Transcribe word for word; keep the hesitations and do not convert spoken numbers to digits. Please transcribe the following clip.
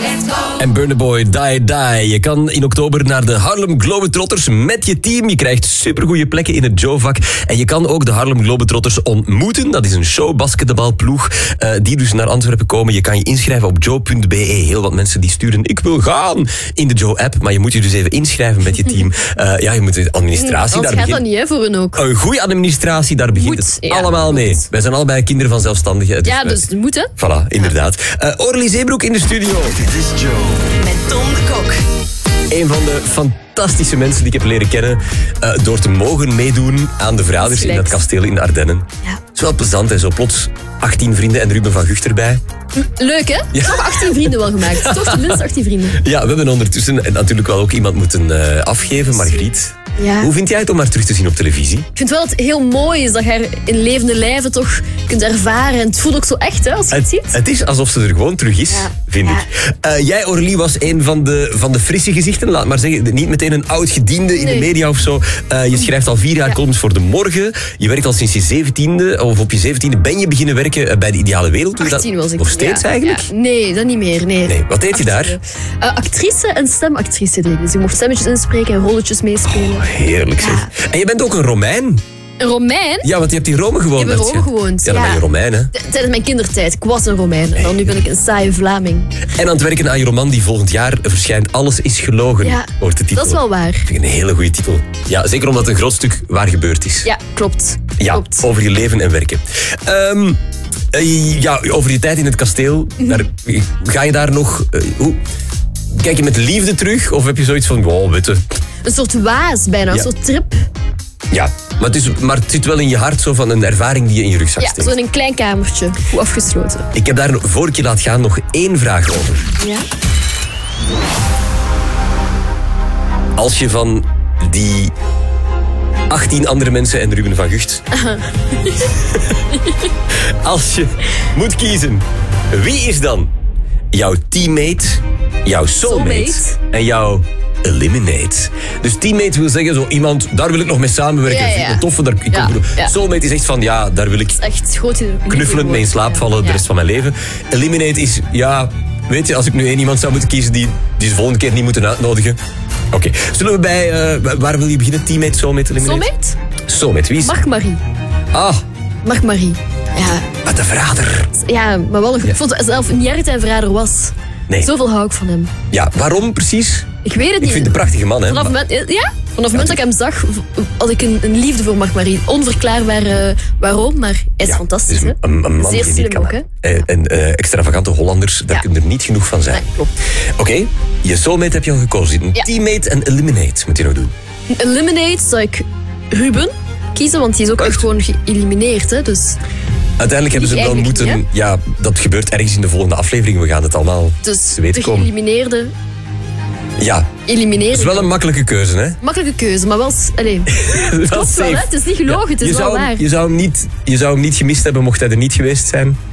Let's go. En Burna Boy, Die Die. Je kan in oktober naar de Harlem Globetrotters met je team. Je krijgt supergoeie plekken in het Joe-vak. En je kan ook de Harlem Globetrotters ontmoeten. Dat is een showbasketbalploeg uh, die dus naar Antwerpen komen. Je kan je inschrijven op joe punt be. Heel wat mensen die sturen ik wil gaan in de Joe-app. Maar je moet je dus even inschrijven met je team. Uh, ja, je moet de administratie... Hm, daar gaat begint, dat niet, hè, voor hen ook. Een goede administratie, daar begint Moet, het ja, allemaal moet. mee. Wij zijn allebei kinderen van zelfstandigen. Dus Ja, dus het moet, hè. Voilà, inderdaad. Uh, Orly Zeebroek in de studio. Dit is Joe. Met Tom de Kok. Een van de fantastische mensen die ik heb leren kennen uh, door te mogen meedoen aan de verraders in dat kasteel in de Ardennen. Ja. Het is wel plezant, hè? Zo plots achttien vrienden en Ruben van Gucht erbij. Leuk, hè? Ja. Toch achttien vrienden wel gemaakt. Toch tenminste achttien vrienden. Ja, we hebben ondertussen natuurlijk wel ook iemand moeten uh, afgeven, Margriet. Ja. Hoe vind jij het om haar terug te zien op televisie? Ik vind wel dat het heel mooi is dat je haar in levende lijven toch kunt ervaren. En het voelt ook zo echt, hè, als je het, Het, ziet. het is alsof ze er gewoon terug is, Ja. vind Ja. ik. Uh, jij, Orly, was een van de, van de frisse gezichten. Laat maar zeggen, niet meteen een oud gediende in Nee. de media of zo. Uh, je schrijft al vier jaar Ja. columns voor De Morgen. Je werkt al sinds je zeventiende, of op je zeventiende ben je beginnen werken uh, bij De Ideale Wereld. Doe je achttien dat was ik. nog steeds ja. eigenlijk? Ja. Nee, dat niet meer. Nee, Nee, wat deed je daar? achttien. Uh, actrice en stemactrice deed ik. Dus je mocht stemmetjes inspreken en rolletjes meespelen. Oh, heerlijk zeg. Ja. En je bent ook een Romein. Een Romein? Ja, want je hebt in Rome gewoond. Ik heb in dacht je. Rome gewoond, Ja, dan ja. ben je Romein, hè. T- Tijdens mijn kindertijd. Ik was een Romein. En dan nu ben ik een saaie Vlaming. En aan het werken aan je roman die volgend jaar verschijnt. Alles is gelogen, Ja, wordt de titel. dat is wel waar. Vind ik een hele goede titel. Ja, zeker omdat het een groot stuk waar gebeurd is. Ja, klopt. Ja, klopt. over je leven en werken. Ehm, eh, ja, over je tijd in het kasteel. Daar, ga je daar nog... eh, hoe, kijk je met liefde terug? Of heb je zoiets van... Wow, weet je, Een soort waas bijna, een Ja. soort trip. ja, maar het, is, maar het zit wel in je hart zo van een ervaring die je in je rugzak Ja, steekt. zo in een klein kamertje. Goed afgesloten. Ik heb daar, voor ik je laat gaan, nog één vraag over. Ja? Als je van die achttien andere mensen en Ruben van Gucht... Als je moet kiezen, wie is dan jouw teammate, jouw soulmate, Soulmate? en jouw eliminate? Dus teammate wil zeggen, zo iemand, daar wil ik nog mee samenwerken. Ja, ja. Vind ik een toffe. Daar, ik Ja, bedoel, ja. Soulmate is echt van, ja, daar wil ik Echt groot knuffelend mee in slaap vallen de Ja. rest van mijn leven. Eliminate is, ja, weet je, als ik nu één iemand zou moeten kiezen die, die ze volgende keer niet moeten uitnodigen. Oké, zullen we bij, uh, waar wil je beginnen? Teammate, soulmate, eliminate? Soulmate? Soulmate, wie is? Marc Marie. Ah, Marc Marie. Ja, wat een verrader. ja, maar wel een, ik vond zelf niet erg dat hij een verrader was. Nee. Zoveel hou ik van hem. Ja, waarom precies? Ik weet het niet. Ik vind het een prachtige man, hè. Vanaf het Maar- moment, ja? Vanaf het moment dat ik hem zag, had ik een, een liefde voor Marc Marie. Onverklaarbaar uh, waarom, maar hij is Ja, fantastisch. het is hè? een, een man Zeer die slim niet kan. ook, hè? Eh, En eh, extravagante Hollanders, daar Ja. kunnen er niet genoeg van zijn. Nee, klopt. Oké, je soulmate heb je al gekozen. Een Ja. teammate en eliminate moet je nog doen. Eliminate zou ik Ruben kiezen, want die is ook Echt? echt gewoon geëlimineerd. Hè? Dus, Uiteindelijk hebben ze Ik wel eigenlijk moeten... niet, ja, dat gebeurt ergens in de volgende aflevering. We gaan het allemaal dus te weten de komen. geëlimineerde Ja, elimineren. dat is wel een makkelijke keuze, hè? Makkelijke keuze, maar wel... s- Allee, Wel klopt wel, safe. hè? Het is niet gelogen, het is je wel zou, hem- waar. Je zou, hem niet, je zou hem niet gemist hebben mocht hij er niet geweest zijn.